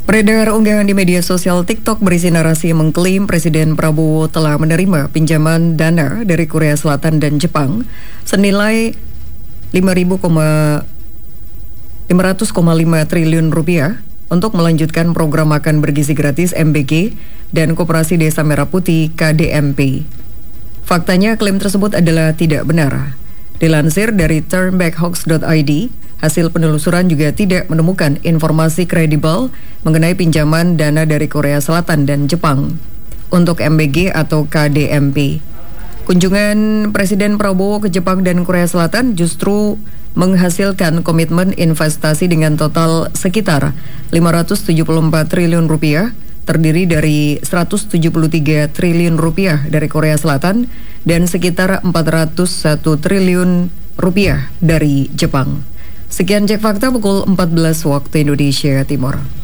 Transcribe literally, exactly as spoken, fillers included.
Beredar unggahan di media sosial TikTok berisi narasi yang mengklaim Presiden Prabowo telah menerima pinjaman dana dari Korea Selatan dan Jepang senilai lima ratus koma lima triliun rupiah untuk melanjutkan program makan bergizi gratis M B G dan Koperasi Desa Merah Putih K D M P. Faktanya klaim tersebut adalah tidak benar. Dilansir dari turnbackhoax dot I D, hasil penelusuran juga tidak menemukan informasi kredibel mengenai pinjaman dana dari Korea Selatan dan Jepang untuk M B G atau K D M P. Kunjungan Presiden Prabowo ke Jepang dan Korea Selatan justru menghasilkan komitmen investasi dengan total sekitar lima ratus tujuh puluh empat triliun rupiah, terdiri dari seratus tujuh puluh tiga triliun rupiah dari Korea Selatan dan sekitar empat ratus satu triliun rupiah dari Jepang. Sekian Cek Fakta pukul empat belas waktu Indonesia Timur.